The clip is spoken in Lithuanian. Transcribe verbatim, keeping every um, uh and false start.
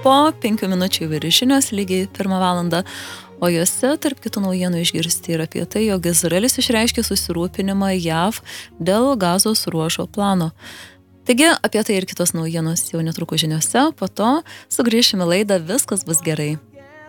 po penkių minučių įvairios žinios lygiai pirmą valandą, o juose tarp kitų naujienų išgirsti ir apie tai, jog Izraelis išreiškė susirūpinimą J A V dėl Gazos ruožo plano. Taigi apie tai ir kitos naujienos jau netrukus žiniose, po to sugrįšime laidą Viskas bus gerai.